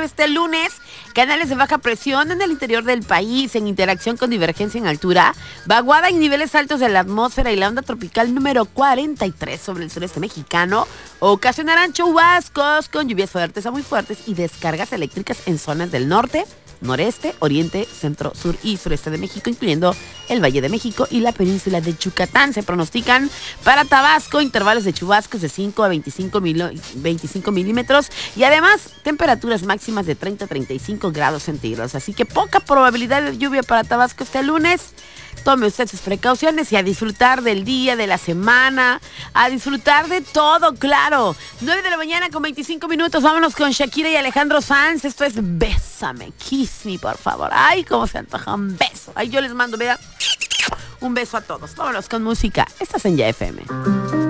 Tabasco este lunes. Canales de baja presión en el interior del país en interacción con divergencia en altura. Vaguada en niveles altos de la atmósfera y la onda tropical número 43 sobre el sureste mexicano ocasionarán chubascos con lluvias fuertes a muy fuertes y descargas eléctricas en zonas del norte, noreste, oriente, centro, sur y sureste de México, incluyendo el Valle de México y la península de Yucatán. Se pronostican para Tabasco intervalos de chubascos de 5 a 25 milímetros y además temperaturas máximas de 30 a 35 grados centígrados. Así que poca probabilidad de lluvia para Tabasco este lunes. Tome usted sus precauciones y a disfrutar del día, de la semana, a disfrutar de todo, claro. 9 de la mañana con 25 minutos. Vámonos con Shakira y Alejandro Sanz. Esto es Bésame, Kiss Me, por favor. Ay, cómo se antoja un beso. Ay, yo les mando, mira, un beso a todos. Vámonos con música. Estás en Ya FM.